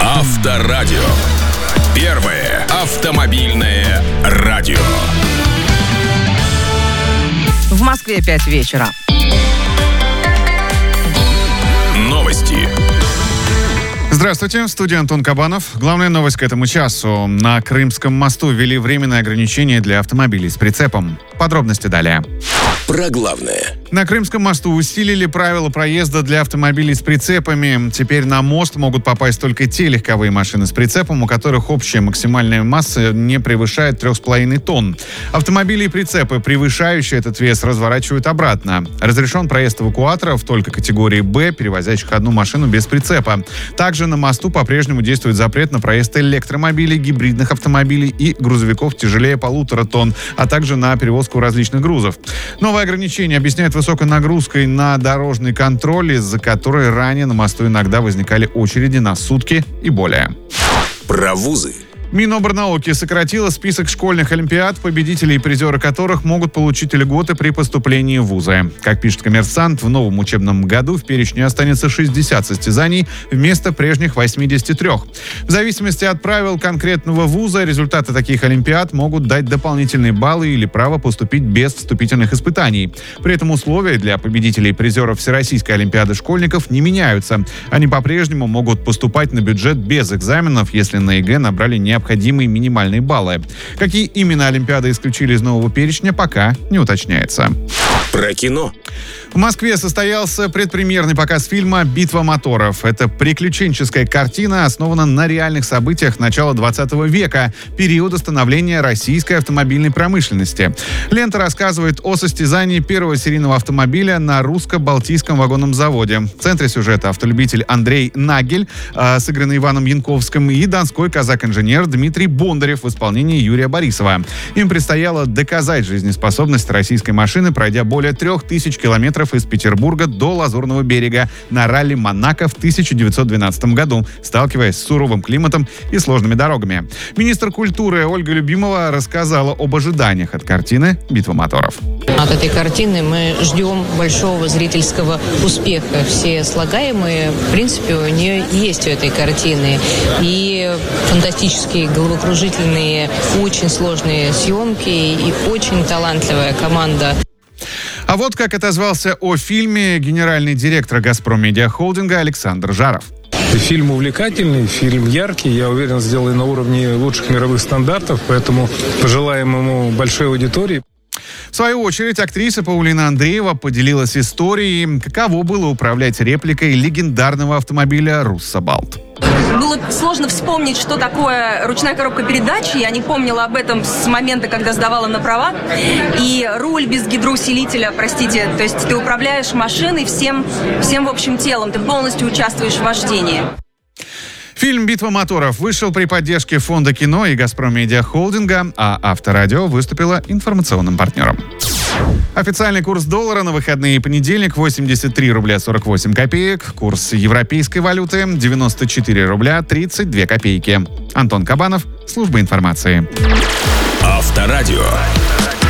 Авторадио. Первое автомобильное радио. В Москве 5 вечера. Новости. Здравствуйте, в студии Антон Кабанов. Главная новость к этому часу. На Крымском мосту ввели временное ограничение для автомобилей с прицепом. Подробности далее. Про главное. На Крымском мосту усилили правила проезда для автомобилей с прицепами. Теперь на мост могут попасть только те легковые машины с прицепом, у которых общая максимальная масса не превышает 3,5 тонн. Автомобили и прицепы, превышающие этот вес, разворачивают обратно. Разрешен проезд эвакуаторов только категории «Б», перевозящих одну машину без прицепа. Также на мосту по-прежнему действует запрет на проезд электромобилей, гибридных автомобилей и грузовиков тяжелее 1,5 тонн, а также на перевозку различных грузов. Новое ограничение объясняют высокой нагрузкой на дорожный контроль, из-за которой ранее на мосту иногда возникали очереди на сутки и более. Про вузы. Минобрнауки сократила список школьных олимпиад, победители и призеры которых могут получить льготы при поступлении в вузы. Как пишет «Коммерсант», в новом учебном году в перечне останется 60 состязаний вместо прежних 83. В зависимости от правил конкретного вуза, результаты таких олимпиад могут дать дополнительные баллы или право поступить без вступительных испытаний. При этом условия для победителей и призеров Всероссийской олимпиады школьников не меняются. Они по-прежнему могут поступать на бюджет без экзаменов, если на ЕГЭ набрали необходимые минимальные баллы. Какие именно олимпиады исключили из нового перечня, пока не уточняется. Про кино. В Москве состоялся предпремьерный показ фильма «Битва моторов». Это приключенческая картина, основана на реальных событиях начала 20 века, периода становления российской автомобильной промышленности. Лента рассказывает о состязании первого серийного автомобиля на русско-балтийском вагонном заводе. В центре сюжета автолюбитель Андрей Нагель, сыгранный Иваном Янковским, и донской казак-инженер Дмитрий Бондарев в исполнении Юрия Борисова. Им предстояло доказать жизнеспособность российской машины, пройдя более 3000 километров из Петербурга до Лазурного берега на ралли Монако в 1912 году, сталкиваясь с суровым климатом и сложными дорогами. Министр культуры Ольга Любимова рассказала об ожиданиях от картины «Битва моторов». От этой картины мы ждем большого зрительского успеха. Все слагаемые, в принципе, у нее есть у этой картины. И фантастические, головокружительные, очень сложные съемки и очень талантливая команда. А вот как отозвался о фильме генеральный директор «Газпром Медиа Холдинга» Александр Жаров. Фильм увлекательный, фильм яркий, я уверен, сделан на уровне лучших мировых стандартов, поэтому пожелаем ему большой аудитории. В свою очередь, актриса Паулина Андреева поделилась историей, каково было управлять репликой легендарного автомобиля «Руссобалт». Было сложно вспомнить, что такое ручная коробка передач. Я не помнила об этом с момента, когда сдавала на права. И руль без гидроусилителя, простите. То есть ты управляешь машиной всем в общем телом. Ты полностью участвуешь в вождении. Фильм «Битва моторов» вышел при поддержке Фонда кино и «Газпром Медиа Холдинга», а Авторадио выступило информационным партнером. Официальный курс доллара на выходные и понедельник 83 рубля 48 копеек. Курс европейской валюты 94 рубля 32 копейки. Антон Кабанов, служба информации. Авторадио.